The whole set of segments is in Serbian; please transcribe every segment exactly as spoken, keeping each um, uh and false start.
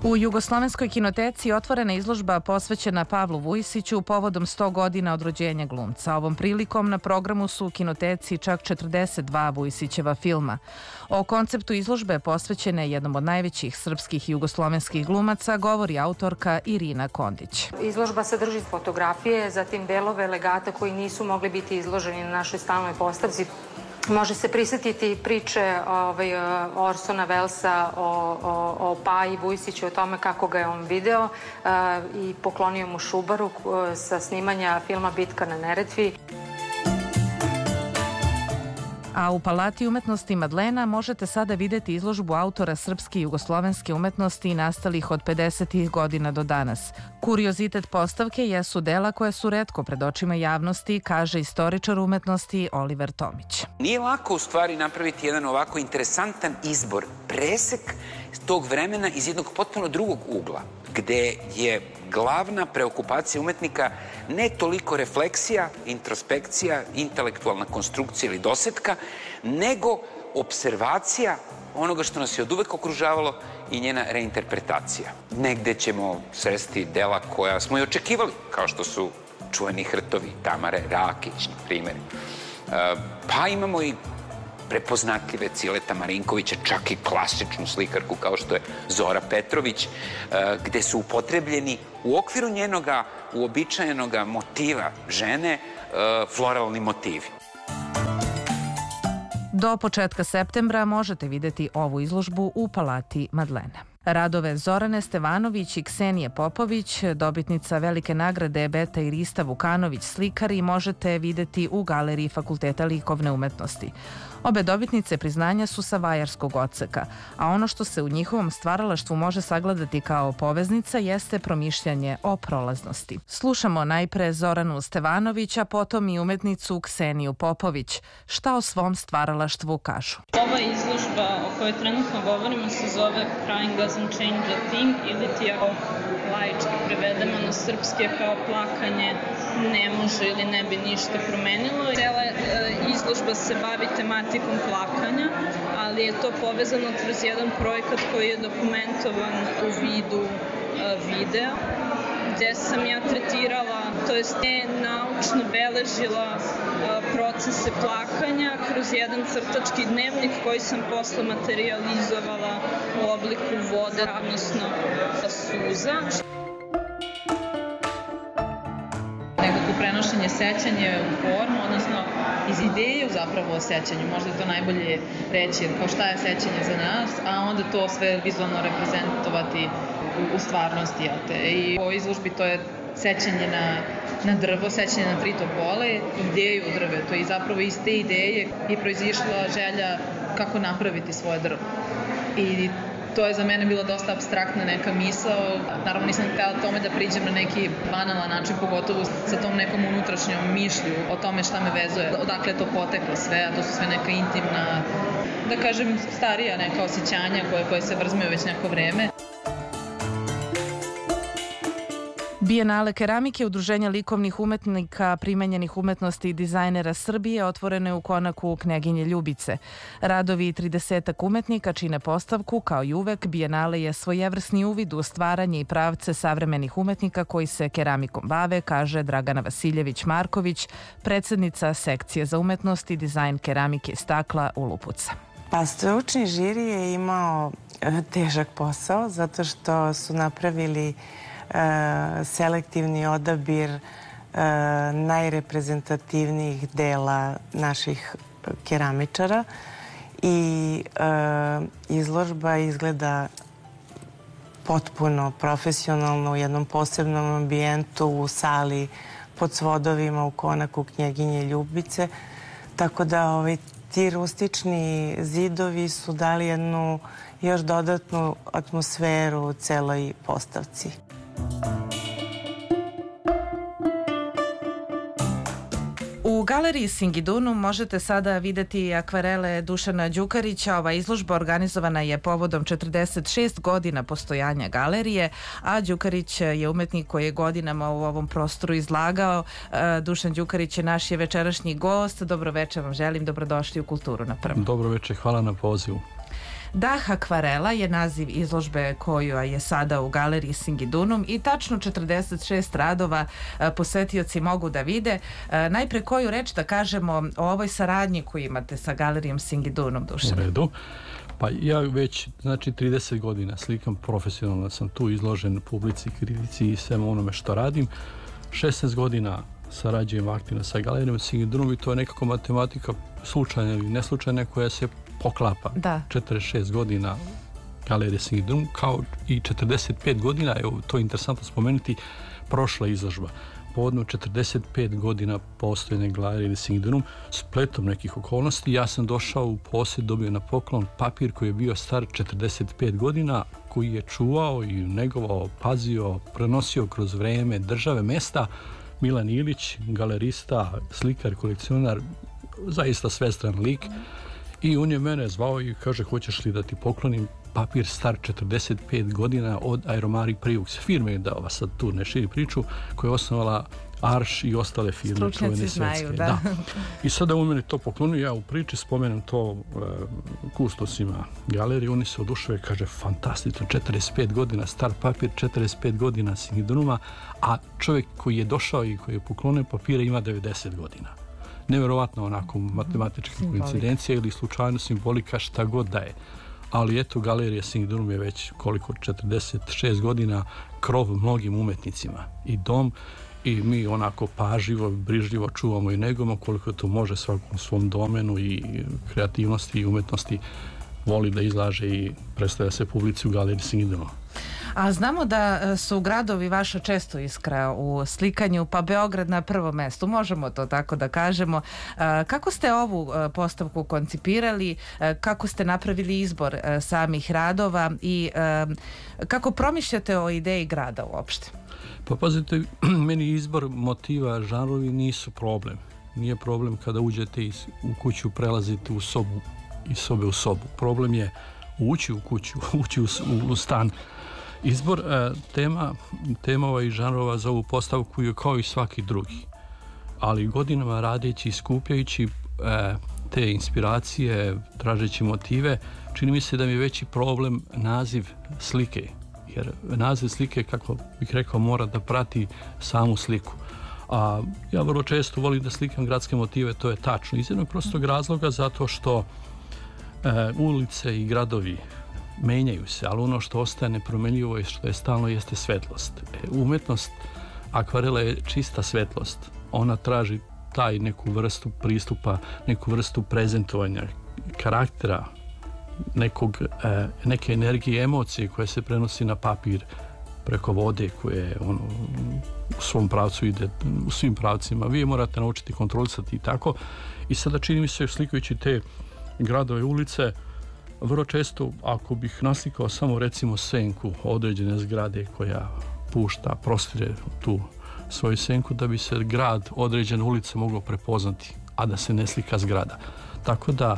U Jugoslovenskoj kinoteci otvorena izložba posvećena Pavlu Vujisiću povodom sto godina od rođenja glumca. Ovom prilikom na programu su u kinoteci čak četrdeset dva Vujisićeva filma. O konceptu izložbe posvećene jednom od najvećih srpskih i jugoslovenskih glumaca govori autorka Irina Kondić. Izložba sadrži fotografije, zatim delove legata koji nisu mogli biti izloženi na našoj stalnoj postavci. Može se prisjetiti priče ovaj, Orsona Wellesa o, o, o Paji Vujisiću, o tome kako ga je on video uh, i poklonio mu šubaru uh, sa snimanja filma Bitka na Neretvi. A u Palati umetnosti Madlena možete sada videti izložbu autora srpske i jugoslovenske umetnosti nastalih od pedesetih godina do danas. Kuriozitet postavke jesu dela koja su retko pred očima javnosti, kaže istoričar umetnosti Oliver Tomić. Nije lako u stvari napraviti jedan ovako interesantan izbor, presek tog vremena iz jednog potpuno drugog ugla, gde je glavna preokupacija umetnika ne toliko refleksija, introspekcija, intelektualna konstrukcija ili dosetka, nego observacija onoga što nas je od uvek okružavalo i njena reinterpretacija. Negde ćemo sresti dela koja smo i očekivali, kao što su čuveni hrtovi Tamare Rakić, na primjer. Pa imamo i prepoznatljive Cileta Marinkovića, čak i klasičnu slikarku kao što je Zora Petrović, gde su upotrebljeni u okviru njenoga uobičajenoga motiva žene floralni motivi. Do početka septembra možete videti ovu izložbu u Palati Madlena. Radove Zorane Stevanović i Ksenije Popović, dobitnica velike nagrade Beta i Rista Vukanović slikari, možete videti u Galeriji Fakulteta likovne umetnosti. Obe dobitnice priznanja su sa vajarskog odseka, a ono što se u njihovom stvaralaštvu može sagledati kao poveznica jeste promišljanje o prolaznosti. Slušamo najpre Zoranu Stevanović, a potom i umetnicu Kseniju Popović. Šta o svom stvaralaštvu kažu? Ova izložba o kojoj trenutno govorimo se zove Crying Doesn't Change a Thing, ili ti ako laički prevedemo na srpski kao plakanje ne može ili ne bi ništa promenilo. Cela e, izložba se bavi tematikom plakanja, ali je to povezano kroz jedan projekat koji je dokumentovan u vidu e, videa, gde sam ja tretirala, to jest ne naučno beležila e, procese plakanja kroz jedan crtački dnevnik koji sam posle materijalizovala u obliku vode, odnosno suza. Nekako prenošenje sećanje u formu, odnosno iz ideje zapravo o sećanju, možda je to najbolje reći, jer kao šta je sećanje za nas, a onda to sve vizualno reprezentovati u, u stvarnosti, jel te? I u izložbi to je sećanje na, na drvo, sećanje na tri topole, ideju u drvetu i zapravo iz te ideje je proizišla želja kako napraviti svoje drvo. I to je za mene bila dosta apstraktna neka misao. Naravno nisam htjela tome da priđem na neki banalan način, pogotovo sa tom nekom unutrašnjom mišlju o tome šta me vezuje, odakle je to poteklo sve, a to su sve neka intimna, da kažem, starija neka osjećanja koje, koje se vrzmeju već neko vreme. Bijenale keramike Udruženja likovnih umetnika, primenjenih umetnosti i dizajnera Srbije otvorene u konaku Knjaginje Ljubice. Radovi tridesetak umetnika čine postavku, kao i uvek, Bijenale je svojevrsni uvid u stvaranje i pravce savremenih umetnika koji se keramikom bave, kaže Dragana Vasiljević-Marković, predsednica sekcije za umetnost i dizajn keramike i stakla u Lupuca. Pa stručni žiri je imao težak posao zato što su napravili selektivni odabir najreprezentativnijih dela naših keramičara i izložba izgleda potpuno profesionalno u jednom posebnom ambijentu u sali pod svodovima u konaku Knjaginje Ljubice, tako da ovaj, ti rustični zidovi su dali jednu još dodatnu atmosferu u celoj postavci. U galeriji Singidunu možete sada videti akvarele Dušana Đukarića. Ova izložba organizovana je povodom četrdeset šest godina postojanja galerije, a Đukarić je umetnik koji je godinama u ovom prostoru izlagao. Dušan Đukarić je naš je večerašnji gost. Dobro večer vam želim, dobrodošli u Kulturu na prvom. Dobro večer, hvala na pozivu. Dah akvarela je naziv izložbe koja je sada u galeriji Singidunum i tačno četrdeset šest radova posetioci mogu da vide. Najpre koju reč da kažemo o ovoj saradnji koju imate sa galerijom Singidunum, Dušan? U redu. Pa ja već, znači, trideset godina slikam, profesionalno sam tu izložen publici, kritici i svemu onome što radim. šesnaest godina sarađujem aktivno sa galerijom Singidunum i to je nekako matematika slučajna ili neslučajna koja se poklapa. Da. četrdeset šest godina galerije Singidunum, kao i četrdeset pet godina, evo, to je interesantno spomenuti, prošla izložba. Povodom četrdeset pet godina postojene galerije Singidunum, spletom nekih okolnosti, ja sam došao u posjed, dobio na poklon papir koji je bio star četrdeset pet godina, koji je čuvao i negovao, pazio, prenosio kroz vreme države, mesta, Milan Ilić, galerista, slikar, kolekcionar, zaista svestran lik. I on je mene zvao i kaže, hoćeš li da ti poklonim papir star četrdeset pet godina od Aeromari Priux, firme, da ova sad tu ne širi priču, koja je osnovala Arš i ostale firme. Stručnjaci znaju, da. da. I sada on meni to poklonio, ja u priči spomenem to e, kustosima galerije, oni se oduševe, kaže, fantastično, četrdeset pet godina star papir, četrdeset pet godina Singidunuma, a čovjek koji je došao i koji je poklonio papire ima devedeset godina. Nevjerovatno onako matematička koincidencija ili slučajno simbolika, šta god da je. Ali eto, galerija Singidunum je već koliko, četrdeset šest godina krov mnogim umetnicima i dom, i mi onako pažljivo, brižljivo čuvamo i negujemo koliko to može svakom svom domenu i kreativnosti i umetnosti voli da izlaže i predstavlja se publici u galeriji Singidunum. A znamo da su gradovi vaša često iskra u slikanju, pa Beograd na prvom mestu, možemo to tako da kažemo. Kako ste ovu postavku koncipirali, kako ste napravili izbor samih radova i kako promišljate o ideji grada uopšte? Pa pazite, meni izbor motiva, žanrovi nisu problem. Nije problem kada uđete iz, u kuću, prelazite u sobu, iz sobe u sobu. Problem je ući u kuću, ući u, u stan. Izbor e, tema, temova i žanrova za ovu postavku je kao i svaki drugi. Ali godinama radeći i skupljajući e, te inspiracije, tražeći motive, čini mi se da mi je veći problem naziv slike. Jer naziv slike, kako bih rekao, mora da prati samu sliku. A ja vrlo često volim da slikam gradske motive, to je tačno. Iz jednog prostog razloga, zato što e, ulice i gradovi menjaju se, ali ono što ostaje nepromenljivo i što je stalno jeste svetlost. E, umetnost akvarela je čista svetlost. Ona traži taj neku vrstu pristupa, neku vrstu prezentovanja, karaktera, nekog, e, neke energije, emocije koje se prenosi na papir preko vode koje ono, u svom pravcu ide, u svim pravcima. Vi je morate naučiti kontrolisati i tako. I sada čini mi se, slikajući te gradove, ulice, vrlo često, ako bih naslikao samo recimo senku određene zgrade koja pušta, prostire tu svoju senku, da bi se grad, određena ulica moglo prepoznati, a da se ne slika zgrada. Tako da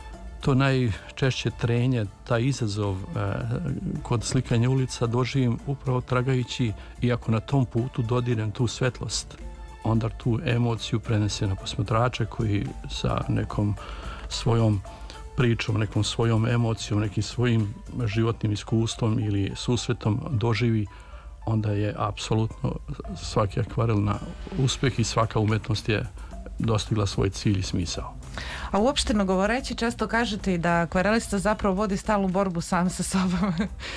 to najčešće trenje, taj izazov eh, kod slikanja ulica doživim upravo tragajući, iako na tom putu dodirem tu svetlost, onda tu emociju prenese na posmatrača koji sa nekom svojom pričom, nekom svojom emocijom, nekim svojim životnim iskustvom ili susretom doživi, onda je apsolutno svaki akvarel na uspeh i svaka umetnost je dostigla svoj cilj i smisao. A uopšteno govoreći, često kažete i da akvarelista zapravo vodi stalnu borbu sam sa sobom.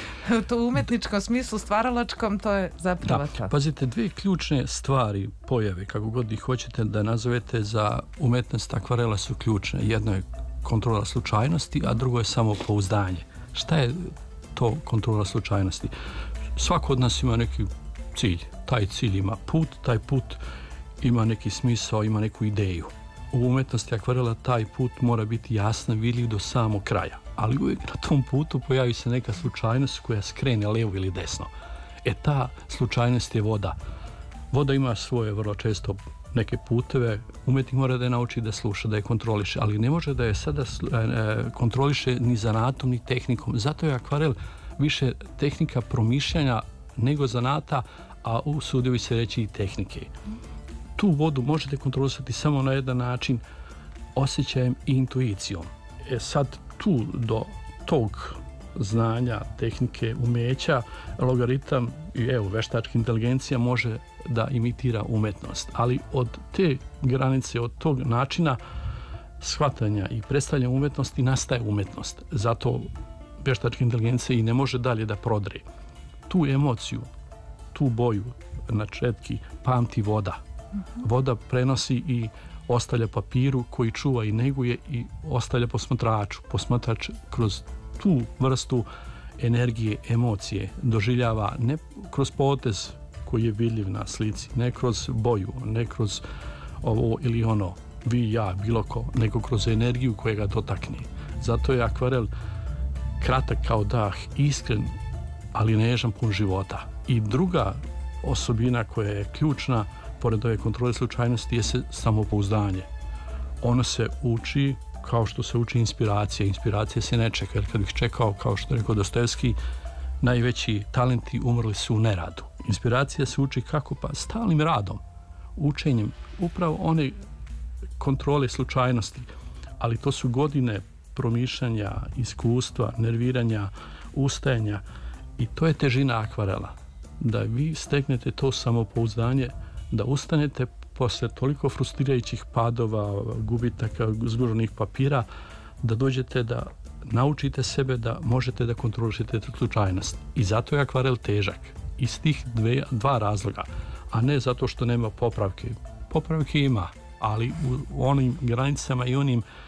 To u umetničkom smislu, stvaralačkom, to je zapravo to. Da, pazite, dvije ključne stvari, pojave, kako god ih hoćete da nazovete za umetnost akvarela su ključne. Jedno je kontrola slučajnosti, a drugo je samopouzdanje. Šta je to kontrola slučajnosti? Svako od nas ima neki cilj. Taj cilj ima put, taj put ima neki smisao, ima neku ideju. U umetnosti akvarela taj put mora biti jasno vidljiv do samog kraja. Ali uvijek na tom putu pojavi se neka slučajnost koja skrene levo ili desno. E ta slučajnost je voda. Voda ima svoje vrlo često neke puteve, umetnik mora da je nauči da sluša, da je kontroliše, ali ne može da je sada kontroliše ni zanatom, ni tehnikom. Zato je akvarel više tehnika promišljanja nego zanata, a usudio bi se reći i tehnike. Tu vodu možete kontrolisati samo na jedan način, osjećajem i intuicijom. E sad tu do tog znanja, tehnike, umeća, logaritam i evo, veštačka inteligencija može da imitira umetnost. Ali od te granice, od tog načina shvatanja i predstavljanja umetnosti nastaje umetnost. Zato veštačka inteligencija i ne može dalje da prodre. Tu emociju, tu boju na četki pamti voda. Voda prenosi i ostavlja papiru koji čuva i neguje i ostavlja posmatraču. Posmatrač kroz tu vrstu energije, emocije doživljava ne kroz potez koji je vidljiv na slici, ne kroz boju, ne kroz ovo ili ono, vi, ja, bilo ko, nego kroz energiju koja ga dotakne. Zato je akvarel kratak kao dah, iskren, ali nežan, pun života. I druga osobina koja je ključna, pored ove kontrole slučajnosti, je se samopouzdanje. Ono se uči kao što se uči inspiracija. Inspiracija se ne čeka, jer kad bih čekao, kao što je rekao Dostojevski, najveći talenti umrli su u neradu. Inspiracija se uči kako? Pa stalnim radom, učenjem, upravo one kontrole slučajnosti, ali to su godine promišljanja, iskustva, nerviranja, ustajanja i to je težina akvarela. Da vi steknete to samopouzdanje, da ustanete posle toliko frustrirajućih padova, gubitaka, zguženih papira, da dođete da naučite sebe da možete da kontrolišete tu slučajnost. I zato je akvarel težak. Iz tih dve, dva razloga, a ne zato što nema popravke. Popravke ima, ali u onim granicama i onim